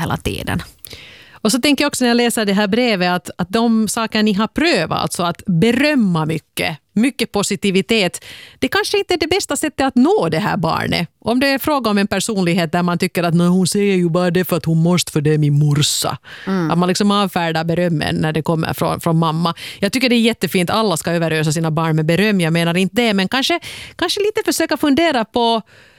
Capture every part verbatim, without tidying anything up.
hela tiden. Och så tänker jag också när jag läser det här brevet att, att de saker ni har prövat, alltså att berömma mycket, mycket positivitet, det kanske inte är det bästa sättet att nå det här barnet. Om det är fråga om en personlighet där man tycker att hon säger ju bara det för att hon måste, för det är min morsa. Mm. Att man liksom avfärdar berömmen när det kommer från, från mamma. Jag tycker det är jättefint, alla ska överösa sina barn med beröm, jag menar inte det, men kanske, kanske lite försöka fundera på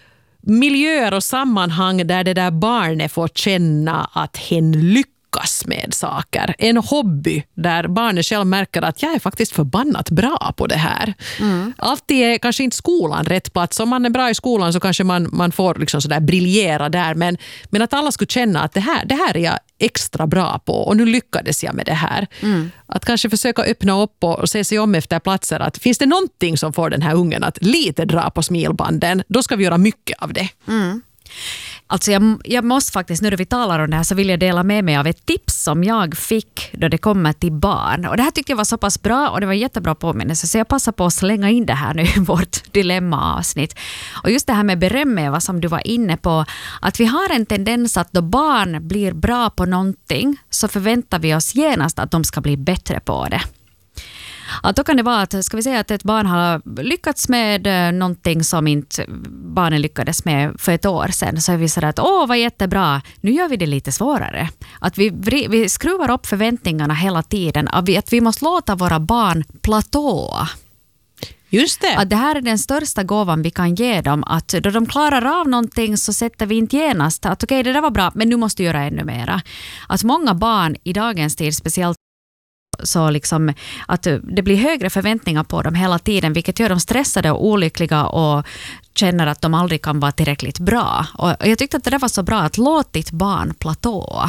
miljöer och sammanhang där det där barnet får känna att hen lyckas med saker. En hobby där barnet själv märker att jag är faktiskt förbannat bra på det här. Mm. Alltid är kanske inte skolan rätt plats. Om man är bra i skolan så kanske man, man får liksom sådär briljera där. Men, men att alla skulle känna att det här, det här är jag extra bra på och nu lyckades jag med det här. Mm. Att kanske försöka öppna upp och se sig om efter platser. Att finns det någonting som får den här ungen att lite dra på smilbanden, då ska vi göra mycket av det. Mm. Alltså jag, jag måste faktiskt, nu när vi talar om det här så vill jag dela med mig av ett tips som jag fick då det kommer till barn. Och det här tyckte jag var så pass bra och det var jättebra påminnelse, så jag passar på att slänga in det här nu i vårt dilemma-avsnitt. Och just det här med beröm, Eva, som du var inne på, att vi har en tendens att då barn blir bra på någonting så förväntar vi oss genast att de ska bli bättre på det. Att då kan det vara att, ska vi säga att ett barn har lyckats med någonting som inte barnen lyckades med för ett år sedan, så är vi sådär att åh vad jättebra, nu gör vi det lite svårare. Att vi, vi skruvar upp förväntningarna hela tiden, att vi, att vi måste låta våra barn platåa. Just det. Att det här är den största gåvan vi kan ge dem, att då de klarar av någonting så sätter vi inte genast att okej, okay, det där var bra, men nu måste du göra ännu mera. Att många barn i dagens tid, speciellt så liksom att det blir högre förväntningar på dem hela tiden, vilket gör dem stressade och olyckliga och känner att de aldrig kan vara tillräckligt bra. Och jag tyckte att det var så bra att låta ditt barn platåa.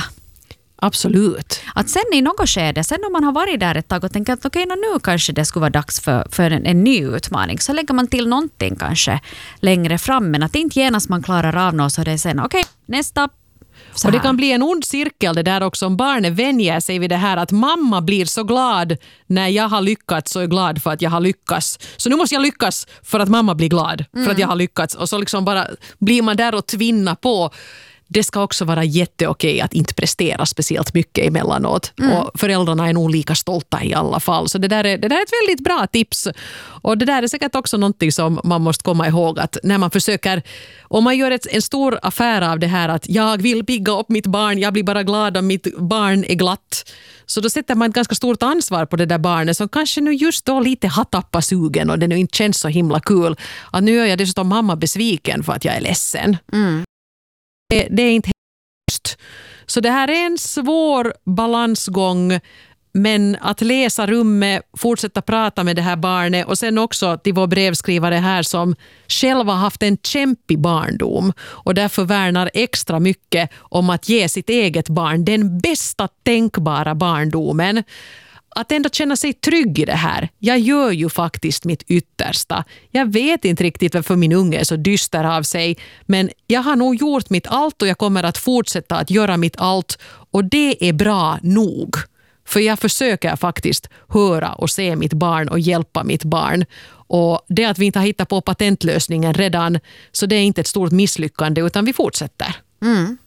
Absolut. Att sen i något skede, sen om man har varit där ett tag och tänker att okej, okay, nu kanske det skulle vara dags för, för en, en ny utmaning, så lägger man till någonting kanske längre fram, men att inte genast man klarar av något så det är sen okej, okay, nästa. Och det kan bli en ond cirkel det där också, om barnet vänjer sig vid det här att mamma blir så glad när jag har lyckats, så är glad för att jag har lyckats. Så nu måste jag lyckas för att mamma blir glad för mm. att jag har lyckats. Och så liksom bara blir man där och tvinnar på. Det ska också vara jätteokej att inte prestera speciellt mycket emellanåt. Mm. Och föräldrarna är nog lika stolta i alla fall. Så det där, är, det där är ett väldigt bra tips. Och det där är säkert också någonting som man måste komma ihåg, att när man försöker, om man gör ett, en stor affär av det här att jag vill bygga upp mitt barn, jag blir bara glad om mitt barn är glatt. Så då sätter man ett ganska stort ansvar på det där barnet som kanske nu just då lite har tappat sugen och det nu inte känns så himla kul. Att nu gör jag dessutom mamma besviken för att jag är ledsen. Mm. Det, det är inte just. Så det här är en svår balansgång, men att läsa rummet, fortsätta prata med det här barnet och sen också till vår brevskrivare här som själv har haft en kämpig barndom och därför värnar extra mycket om att ge sitt eget barn den bästa tänkbara barndomen. Att ändå känna sig trygg i det här. Jag gör ju faktiskt mitt yttersta. Jag vet inte riktigt varför min unge är så dyster av sig. Men jag har nog gjort mitt allt och jag kommer att fortsätta att göra mitt allt. Och det är bra nog. För jag försöker faktiskt höra och se mitt barn och hjälpa mitt barn. Och det att vi inte har hittat på patentlösningen redan, så det är inte ett stort misslyckande utan vi fortsätter. Mm.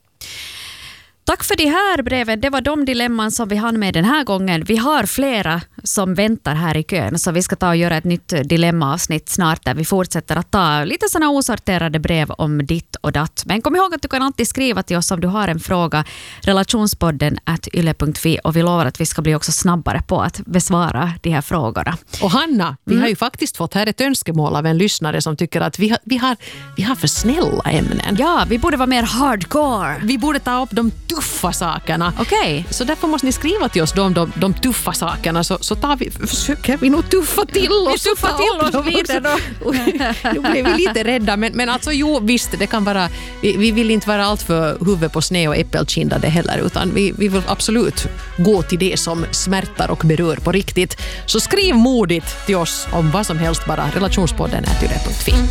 Tack för de här breven. Det var de dilemman som vi hann med den här gången. Vi har flera som väntar här i kön, så vi ska ta och göra ett nytt dilemmaavsnitt snart där vi fortsätter att ta lite sådana osorterade brev om ditt och datt. Men kom ihåg att du kan alltid skriva till oss om du har en fråga, relationspodden at yle punkt fi, och vi lovar att vi ska bli också snabbare på att besvara de här frågorna. Och Hanna, vi mm. har ju faktiskt fått här ett önskemål av en lyssnare som tycker att vi har, vi har, vi har för snälla ämnen. Ja, vi borde vara mer hardcore. Vi borde ta upp de tuffa sakerna. Okej. Okay. Så därför måste ni skriva till oss de, de, de tuffa sakerna, så, så tar vi, försöker vi nog tuffa till oss. Vi tuffar till oss lite då. Nu blev vi lite rädda, men, men alltså jo, visst, det kan vara, vi, vi vill inte vara allt för huvud på sned och äppelkindade heller, utan vi, vi vill absolut gå till det som smärtar och berör på riktigt. Så skriv modigt till oss om vad som helst, bara relationspodden at yle punkt fi.